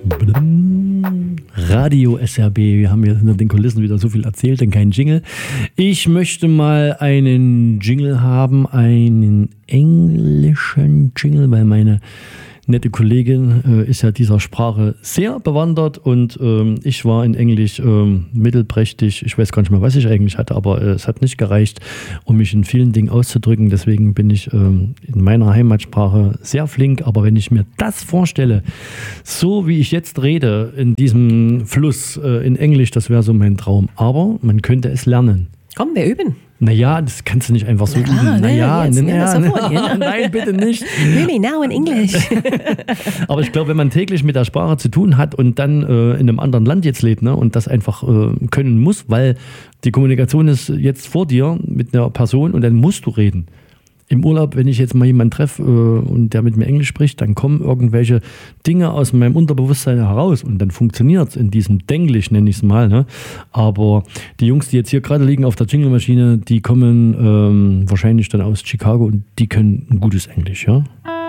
Radio SRB, wir haben jetzt hinter den Kulissen wieder so viel erzählt, denn kein Jingle. Ich möchte mal einen Jingle haben, einen englischen Jingle, weil meine nette Kollegin ist ja dieser Sprache sehr bewandert und ich war in Englisch mittelprächtig. Ich weiß gar nicht mehr, was ich eigentlich hatte, aber es hat nicht gereicht, um mich in vielen Dingen auszudrücken. Deswegen bin ich in meiner Heimatsprache sehr flink. Aber wenn ich mir das vorstelle, so wie ich jetzt rede, in diesem Fluss in Englisch, das wäre so mein Traum. Aber man könnte es lernen. Komm, wir üben. Naja, das kannst du nicht einfach so klar, üben. Sofort. Nein, bitte nicht. Really, now in English. Aber ich glaube, wenn man täglich mit der Sprache zu tun hat und dann in einem anderen Land jetzt lebt, ne, und das einfach können muss, weil die Kommunikation ist jetzt vor dir mit einer Person und dann musst du reden. Im Urlaub, wenn ich jetzt mal jemanden treffe und der mit mir Englisch spricht, dann kommen irgendwelche Dinge aus meinem Unterbewusstsein heraus und dann funktioniert es in diesem Denglisch, nenne ich es mal. Ne? Aber die Jungs, die jetzt hier gerade liegen auf der Jingle-Maschine, die kommen wahrscheinlich dann aus Chicago und die können ein gutes Englisch, ja?